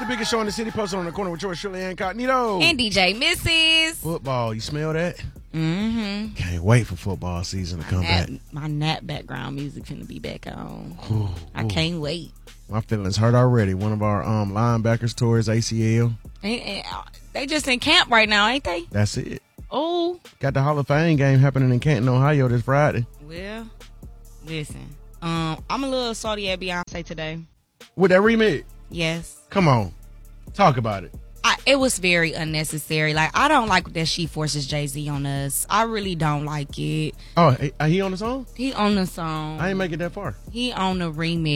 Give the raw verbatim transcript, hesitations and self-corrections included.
biggest show in the city, posted on the corner with George Shirley Incognito. And D J Missus Football, you smell that? Mm-hmm. Can't wait for football season to come Nat, back. My Nat background music finna be back on. Ooh, I ooh. can't wait. My feelings hurt already. One of our um, linebackers tore his A C L. And, and, uh, they just in camp right now, ain't they? That's it. Oh. Got the Hall of Fame game happening in Canton, Ohio this Friday. Well, listen. Um, I'm a little salty at Beyonce today. With that remix? Yes. Come on. Talk about it. I, it was very unnecessary. Like, I don't like that she forces Jay-Z on us. I really don't like it. Oh, he, he on the song? He on the song. I ain't make it that far. He on the remix.